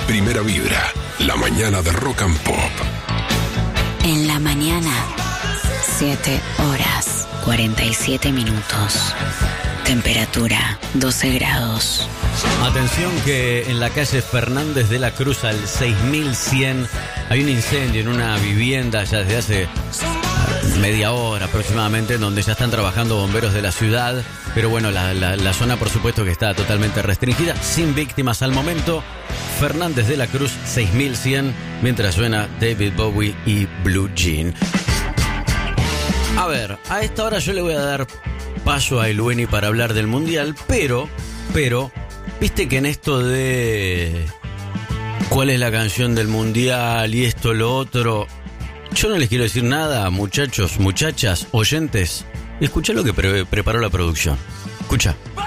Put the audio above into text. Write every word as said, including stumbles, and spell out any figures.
Primera Vibra, la mañana de Rock and Pop. En la mañana, siete horas, cuarenta y siete minutos. Temperatura, doce grados. Atención que en la calle Fernández de la Cruz al seis mil cien hay un incendio en una vivienda ya desde hace media hora aproximadamente, donde ya están trabajando bomberos de la ciudad. Pero bueno, la, la, la zona por supuesto que está totalmente restringida, sin víctimas al momento. Fernández de la Cruz seis mil cien, mientras suena David Bowie y Blue Jean. A ver, a esta hora yo le voy a dar paso a Elueni para hablar del Mundial, pero, pero, viste que en esto de cuál es la canción del Mundial y esto, lo otro, yo no les quiero decir nada, muchachos, muchachas, oyentes. Escuchá lo que pre- preparó la producción. Escucha.